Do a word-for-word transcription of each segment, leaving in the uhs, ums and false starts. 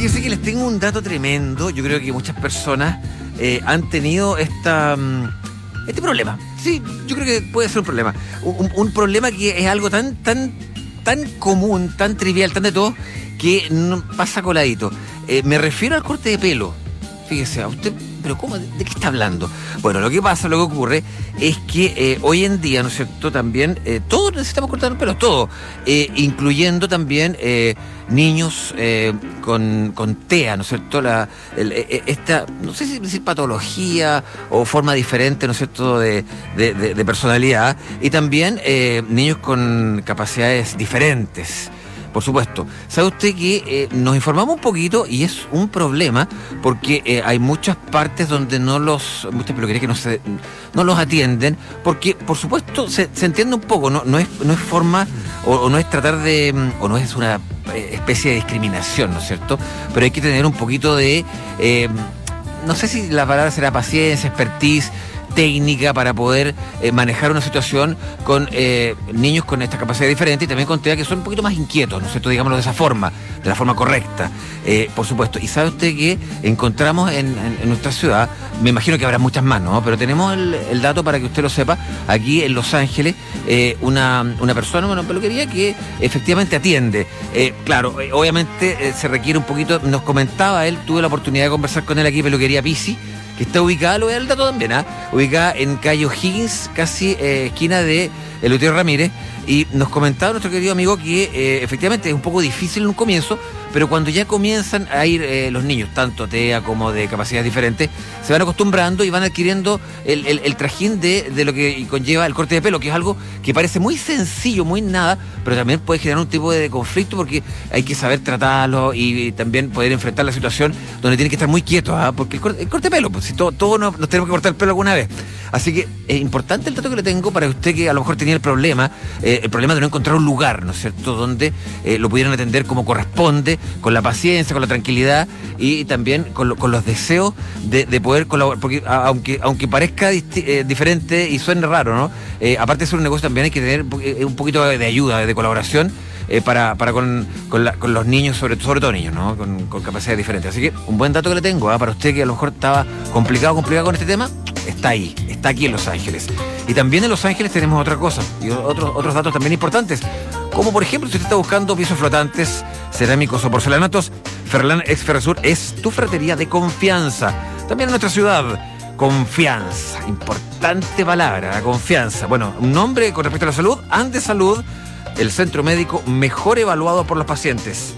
Fíjense que les tengo un dato tremendo. Yo creo que muchas personas eh, han tenido esta, este problema. Sí, yo creo que puede ser un problema. Un, un problema que es algo tan, tan, tan común, tan trivial, tan de todo, que no pasa coladito. Eh, me refiero al corte de pelo. Fíjese, a usted, pero ¿cómo? ¿De, de qué está hablando? Bueno, lo que pasa, lo que ocurre es que eh, hoy en día, ¿no es cierto? También eh, todos necesitamos cortar el pelo, todo, eh, incluyendo también eh, niños eh, con, con T E A, ¿no es cierto? La, el, esta, no sé si decir patología o forma diferente, ¿no es cierto?, de, de, de, de personalidad, y también eh, niños con capacidades diferentes. Por supuesto. ¿Sabe usted que eh, nos informamos un poquito y es un problema porque eh, hay muchas partes donde no los, muchas peluquerías que no se, no los atienden porque, por supuesto, se, se entiende un poco, no, no es, no es forma o, o no es tratar de, o no es una especie de discriminación, ¿no es cierto? Pero hay que tener un poquito de, eh, no sé si la palabra será paciencia, expertise, técnica para poder eh, manejar una situación con eh, niños con esta capacidad diferente y también con T E A que son un poquito más inquietos, ¿no es cierto? Digámoslo de esa forma, de la forma correcta, eh, por supuesto. Y sabe usted que encontramos en, en, en nuestra ciudad, me imagino que habrá muchas más, ¿no? Pero tenemos el, el dato para que usted lo sepa, aquí en Los Ángeles, eh, una, una persona, una peluquería que efectivamente atiende. Eh, claro, eh, obviamente eh, se requiere un poquito, nos comentaba él, tuve la oportunidad de conversar con él aquí, Peluquería Pisi, que está ubicada, lo voy a dar el dato también, ¿eh? ubicada en calle O'Higgins, casi eh, esquina de Eleuterio Ramírez, y nos comentaba nuestro querido amigo que eh, efectivamente es un poco difícil en un comienzo, pero cuando ya comienzan a ir eh, los niños, tanto T E A como de capacidades diferentes, se van acostumbrando y van adquiriendo el, el, el trajín de, de lo que conlleva el corte de pelo, que es algo que parece muy sencillo, muy nada, pero también puede generar un tipo de conflicto porque hay que saber tratarlo y, y también poder enfrentar la situación donde tiene que estar muy quieto, ¿eh? porque el corte, el corte de pelo, pues si todos todo nos, nos tenemos que cortar el pelo alguna vez. Así que es importante el dato que le tengo para usted que a lo mejor tenía el problema, eh, el problema de no encontrar un lugar, ¿no es cierto?, donde eh, lo pudieran atender como corresponde, con la paciencia, con la tranquilidad y también con, lo, con los deseos de, de poder colaborar, porque a, aunque aunque parezca disti- eh, diferente y suene raro, ¿no? Eh, aparte de ser un negocio también hay que tener eh, un poquito de ayuda, de colaboración eh, para, para con, con, la, con los niños, sobre, sobre todo niños, ¿no? Con, con capacidades diferentes. Así que un buen dato que le tengo, ¿eh? para usted que a lo mejor estaba complicado, complicado con este tema, está ahí, está aquí en Los Ángeles. Y también en Los Ángeles tenemos otra cosa, y otros, otros datos también importantes, como por ejemplo, si usted está buscando pisos flotantes, cerámicos o porcelanatos, Ferlan Ex Ferrosur es tu ferretería de confianza. También en nuestra ciudad, confianza, importante palabra, la confianza. Bueno, un nombre con respecto a la salud, Andes Salud, el centro médico mejor evaluado por los pacientes.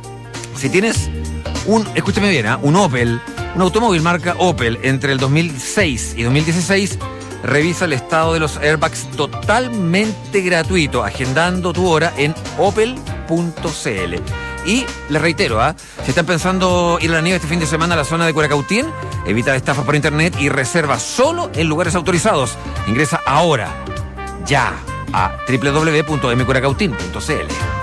Si tienes un, escúchame bien, ¿eh? un Opel, un automóvil marca Opel entre el dos mil seis y dos mil dieciséis, revisa el estado de los airbags totalmente gratuito, agendando tu hora en opel punto c l. Y les reitero, ¿eh? si están pensando ir a la nieve este fin de semana a la zona de Curacautín, evita estafas por internet y reserva solo en lugares autorizados. Ingresa ahora, ya, a doble u doble u doble u punto m curacautín punto c l.